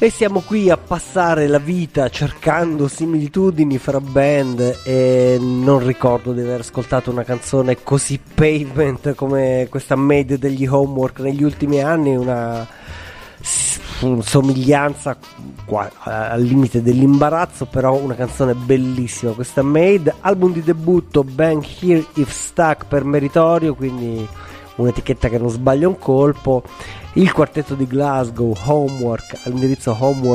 E siamo qui a passare la vita cercando similitudini fra band e non ricordo di aver ascoltato una canzone così Pavement come questa Made degli Homework negli ultimi anni, una somiglianza al limite dell'imbarazzo, però una canzone bellissima questa Made. Album di debutto Bang Here If Stuck per meritorio, quindi un'etichetta che non sbaglia un colpo. Il quartetto di Glasgow, Homework, all'indirizzo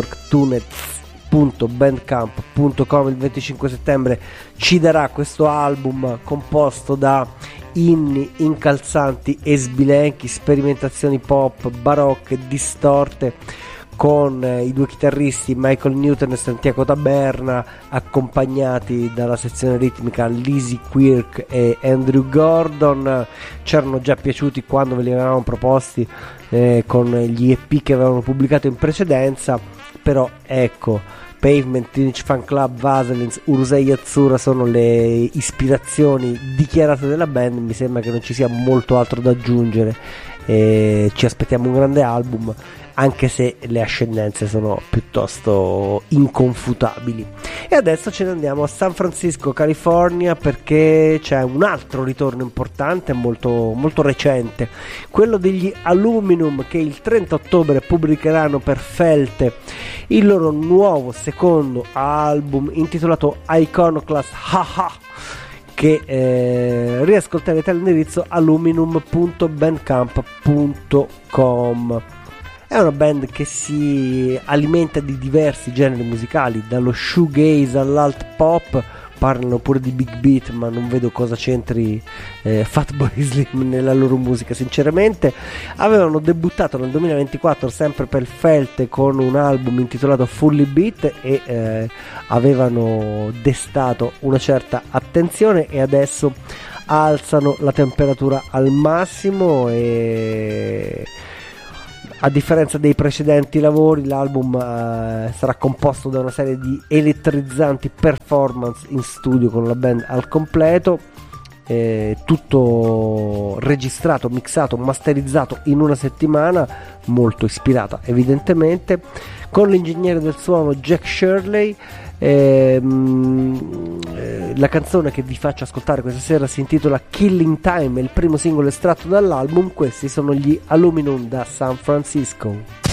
homeworktunets.bandcamp.com, il 25 settembre ci darà questo album composto da inni incalzanti e sbilenchi, sperimentazioni pop barocche distorte, con i due chitarristi Michael Newton e Santiago Taberna, accompagnati dalla sezione ritmica Lizzie Quirk e Andrew Gordon. C'erano già piaciuti quando ve li avevamo proposti con gli EP che avevano pubblicato in precedenza, però ecco, Pavement, Teenage Fan Club, Vaselines, Urusei Yatsura sono le ispirazioni dichiarate della band. Mi sembra che non ci sia molto altro da aggiungere, ci aspettiamo un grande album, anche se le ascendenze sono piuttosto inconfutabili. E adesso ce ne andiamo a San Francisco, California, perché c'è un altro ritorno importante, molto, molto recente, quello degli Aluminum, che il 30 ottobre pubblicheranno per Felte il loro nuovo secondo album intitolato Iconoclast Haha, che riascolterete all'indirizzo aluminum.bandcamp.com. È una band che si alimenta di diversi generi musicali, dallo shoegaze all'alt pop. Parlano pure di big beat, ma non vedo cosa c'entri Fatboy Slim nella loro musica, sinceramente. Avevano debuttato nel 2024 sempre per Felte con un album intitolato Fully Beat e avevano destato una certa attenzione, e adesso alzano la temperatura al massimo. E a differenza dei precedenti lavori, l'album sarà composto da una serie di elettrizzanti performance in studio con la band al completo, tutto registrato, mixato, masterizzato in una settimana, molto ispirata evidentemente, con l'ingegnere del suono Jack Shirley. La canzone che vi faccio ascoltare questa sera si intitola Killing Time, è il primo singolo estratto dall'album. Questi sono gli Aluminum da San Francisco.